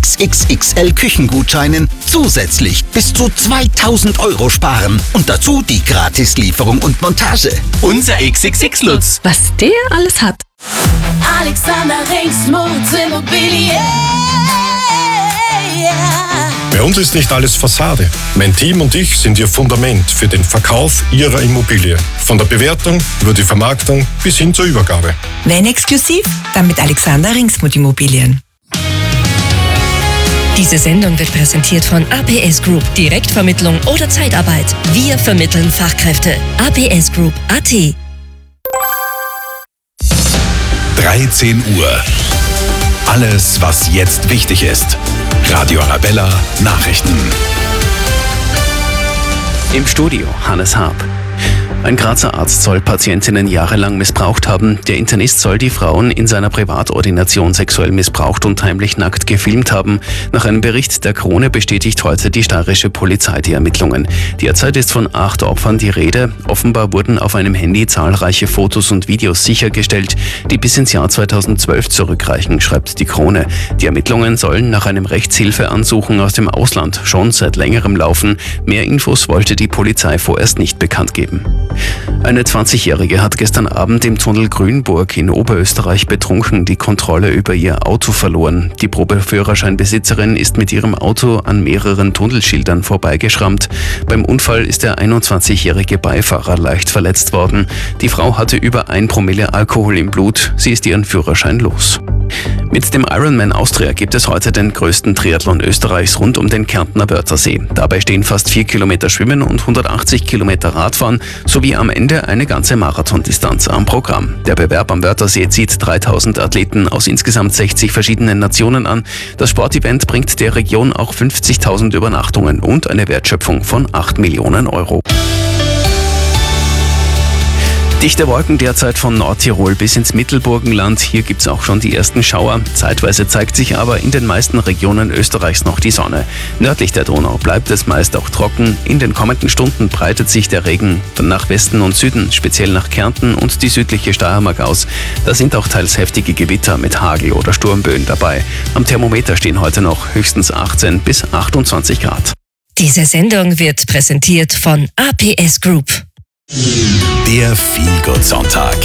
XXXL Küchengutscheinen zusätzlich bis zu 2000 € sparen. Und dazu die Gratislieferung und Montage. Unser XXX Lutz. Was der alles hat. Alexander Rings Immobilien. Bei uns ist nicht alles Fassade. Mein Team und ich sind Ihr Fundament für den Verkauf Ihrer Immobilie. Von der Bewertung über die Vermarktung bis hin zur Übergabe. Wenn exklusiv, dann mit Alexander Ringsmuth Immobilien. Diese Sendung wird präsentiert von APS Group. Direktvermittlung oder Zeitarbeit. Wir vermitteln Fachkräfte. APS Group AT. 13 Uhr. Alles, was jetzt wichtig ist. Radio Arabella Nachrichten. Im Studio Hannes Haab. Ein Grazer Arzt soll Patientinnen jahrelang missbraucht haben. Der Internist soll die Frauen in seiner Privatordination sexuell missbraucht und heimlich nackt gefilmt haben. Nach einem Bericht der Krone bestätigt heute die steirische Polizei die Ermittlungen. Derzeit ist von 8 Opfern die Rede. Offenbar wurden auf einem Handy zahlreiche Fotos und Videos sichergestellt, die bis ins Jahr 2012 zurückreichen, schreibt die Krone. Die Ermittlungen sollen nach einem Rechtshilfeansuchen aus dem Ausland schon seit längerem laufen. Mehr Infos wollte die Polizei vorerst nicht bekannt geben. Eine 20-Jährige hat gestern Abend im Tunnel Grünburg in Oberösterreich betrunken die Kontrolle über ihr Auto verloren. Die Probeführerscheinbesitzerin ist mit ihrem Auto an mehreren Tunnelschildern vorbeigeschrammt. Beim Unfall ist der 21-jährige Beifahrer leicht verletzt worden. Die Frau hatte über 1 Promille Alkohol im Blut. Sie ist ihren Führerschein los. Mit dem Ironman Austria gibt es heute den größten Triathlon Österreichs rund um den Kärntner Wörthersee. Dabei stehen fast 4 Kilometer Schwimmen und 180 Kilometer Radfahren sowie am Ende eine ganze Marathondistanz am Programm. Der Bewerb am Wörthersee zieht 3000 Athleten aus insgesamt 60 verschiedenen Nationen an. Das Sportevent bringt der Region auch 50.000 Übernachtungen und eine Wertschöpfung von 8 Millionen Euro. Dichte Wolken derzeit von Nordtirol bis ins Mittelburgenland. Hier gibt's auch schon die ersten Schauer. Zeitweise zeigt sich aber in den meisten Regionen Österreichs noch die Sonne. Nördlich der Donau bleibt es meist auch trocken. In den kommenden Stunden breitet sich der Regen dann nach Westen und Süden, speziell nach Kärnten und die südliche Steiermark aus. Da sind auch teils heftige Gewitter mit Hagel oder Sturmböen dabei. Am Thermometer stehen heute noch höchstens 18 bis 28 Grad. Diese Sendung wird präsentiert von APS Group. Der Feel-Good-Sonntag.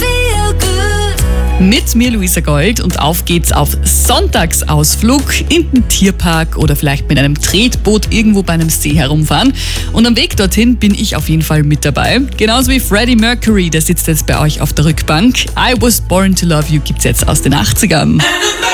Mit mir Luisa Gold und auf geht's auf Sonntagsausflug in den Tierpark oder vielleicht mit einem Tretboot irgendwo bei einem See herumfahren. Und am Weg dorthin bin ich auf jeden Fall mit dabei. Genauso wie Freddie Mercury, der sitzt jetzt bei euch auf der Rückbank. I Was Born to Love You gibt's jetzt aus den 80ern.